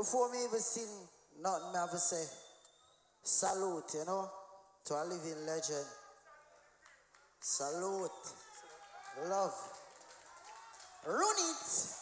Before me even sing nothing, me have to say salute, you know, to a living legend. Salute. Love. Run it.